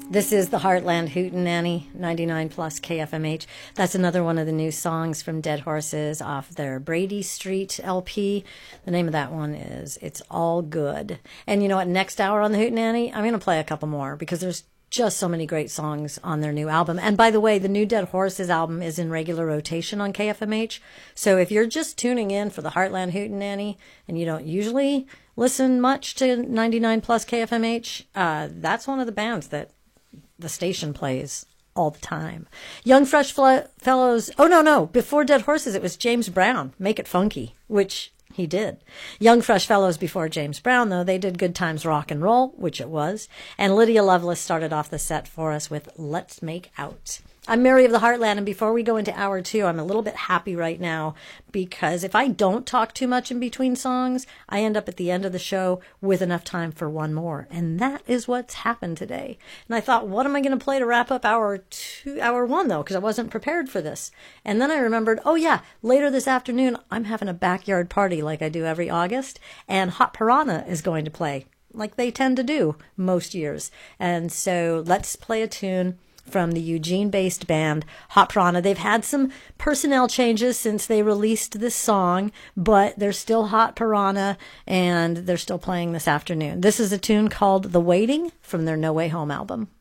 This is the Heartland Hootenanny, 99 plus KFMH. That's another one of the new songs from Dead Horses off their Brady Street LP. The name of that one is It's All Good. And you know what? Next hour on the Hootenanny, I'm going to play a couple more because there's just so many great songs on their new album. And by the way, the new Dead Horses album is in regular rotation on KFMH. So if you're just tuning in for the Heartland Hootenanny and you don't usually listen much to 99 plus KFMH, that's one of the bands that the station plays all the time. Young Fresh Fellows. Oh, no. Before Dead Horses, it was James Brown, Make It Funky, which he did. Young Fresh Fellows before James Brown, though, they did Good Times Rock and Roll, which it was. And Lydia Lovelace started off the set for us with Let's Make Out. I'm Mary of the Heartland, and before we go into hour two, I'm a little bit happy right now because if I don't talk too much in between songs, I end up at the end of the show with enough time for one more. And that is what's happened today. And I thought, what am I going to play to wrap up hour one, though, because I wasn't prepared for this. And then I remembered, oh, yeah, later this afternoon, I'm having a backyard party like I do every August, and Hot Piranha is going to play, like they tend to do most years. And so let's play a tune from the Eugene-based band Hot Piranha. They've had some personnel changes since they released this song, but they're still Hot Piranha, and they're still playing this afternoon. This is a tune called The Waiting from their No Way Home album.